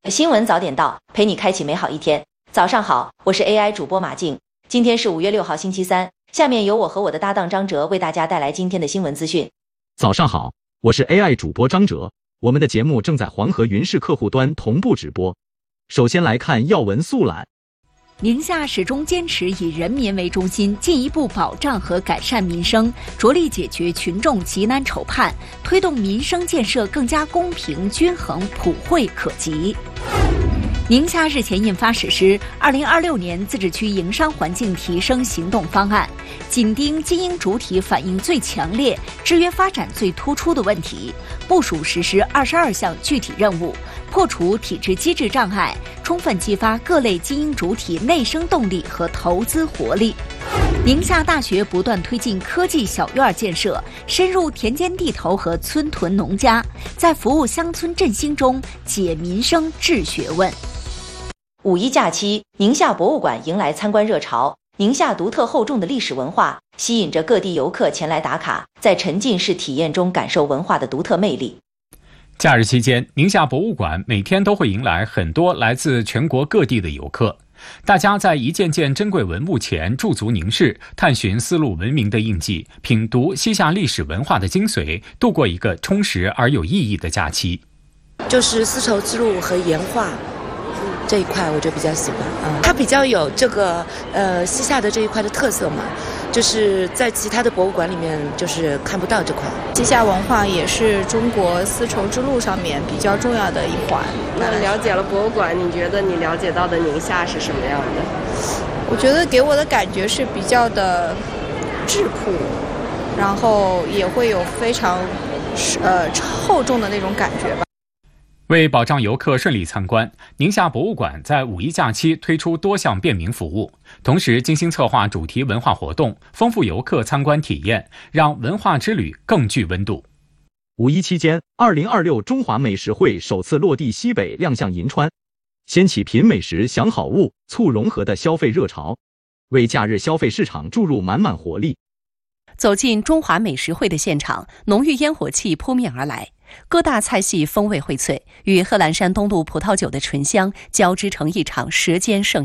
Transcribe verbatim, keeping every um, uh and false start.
新闻早点到，陪你开启美好一天。早上好，我是 A I 主播马静。今天是五月六号星期三，下面由我和我的搭档张哲为大家带来今天的新闻资讯。 早上好，我是 A I 主播张哲，我们的节目正在黄河云视客户端同步直播。首先来看要闻速览。 宁夏始终坚持以人民为中心，进一步保障和改善民生，着力解决群众急难愁盼，推动民生建设更加公平、均衡、普惠可及。宁夏日前印发实施《二零二六年自治区营商环境提升行动方案》，紧盯经营主体反映最强烈、制约发展最突出的问题，部署实施二十二项具体任务，破除体制机制障碍，充分激发各类经营主体内生动力和投资活力。宁夏大学不断推进科技小院建设，深入田间地头和村屯农家，在服务乡村振兴中解民生治学问。 五一假期，宁夏博物馆迎来参观热潮。宁夏独特厚重的历史文化吸引着各地游客前来打卡，在沉浸式体验中感受文化的独特魅力。 假日期间，宁夏博物馆每天都会迎来很多来自全国各地的游客，大家在一件件珍贵文物前驻足凝视，探寻丝路文明的印记，品读西夏历史文化的精髓，度过一个充实而有意义的假期。 就是丝绸之路和岩画这一块我就比较喜欢，嗯，它比较有这个呃西夏的这一块的特色嘛，就是在其他的博物馆里面就是看不到这块。 西夏文化也是中国丝绸之路上面比较重要的一环。 那了解了博物馆，你觉得你了解到的宁夏是什么样的？ 我觉得给我的感觉是比较的质朴，然后也会有非常呃厚重的那种感觉吧。 为保障游客顺利参观，宁夏博物馆在五一假期推出多项便民服务，同时精心策划主题文化活动，丰富游客参观体验，让文化之旅更具温度。 五一期间，二零二六中华美食会首次落地西北亮相银川，掀起品美食享好物、促融合的消费热潮，为假日消费市场注入满满活力。 走进中华美食会的现场，浓郁烟火气扑面而来，各大菜系风味荟萃，与贺兰山东路葡萄酒的醇香交织成一场舌尖盛